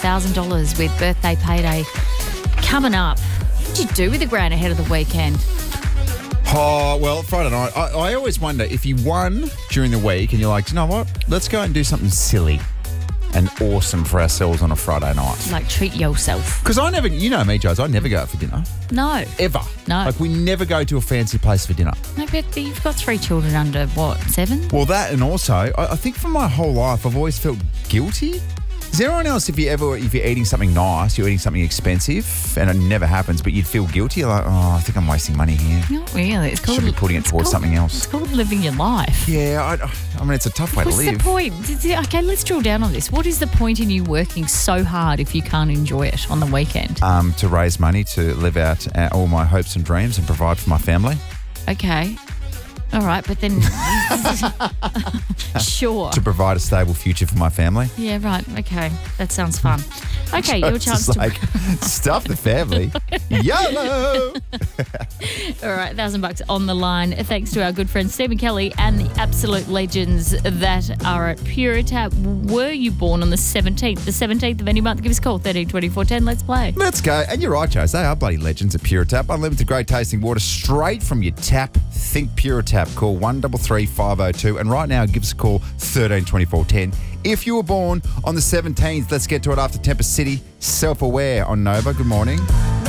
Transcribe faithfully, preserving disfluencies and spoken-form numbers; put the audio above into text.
thousand dollars with birthday payday coming up. What did you do with the grand ahead of the weekend? Oh, well, Friday night, I, I always wonder if you won during the week and you're like, you know what, let's go and do something silly and awesome for ourselves on a Friday night. Like treat yourself. Because I never, you know me, Joes, I never go out for dinner. No. Ever. No. Like, we never go to a fancy place for dinner. No, but you've got three children under, what, seven? Well, that, and also, I, I think for my whole life, I've always felt guilty. Is there anyone else, if you ever, if you're eating something nice, you're eating something expensive, and it never happens, but you'd feel guilty? You're like, oh, I think I'm wasting money here. Not really. It's called, Should be putting it it's towards called- something else. It's called living your life. Yeah, I, I mean, it's a tough way What's to live. the point? Okay, let's drill down on this. What is the point in you working so hard if you can't enjoy it on the weekend? Um, to raise money, to live out uh, all my hopes and dreams and provide for my family. Okay. All right, but then... Sure. To provide a stable future for my family. Yeah, right. Okay. That sounds fun. Okay, your It's chance just to... like, stuff the family. YOLO! All right, thousand bucks on the line. Thanks to our good friend Stephen Kelly and the absolute legends that are at Puritap. Were you born on the seventeenth? The seventeenth of any month? Give us a call, thirteen twenty-four ten. Let's play. Let's go. And you're right, Joe. They are bloody legends at Puritap. Unlimited great tasting water straight from your tap. Think Puritap. Call one three three five oh two. And right now, give us a call, thirteen twenty-four ten. If you were born on the seventeenth, let's get to it after Tempest City. Self-Aware on Nova. Good morning.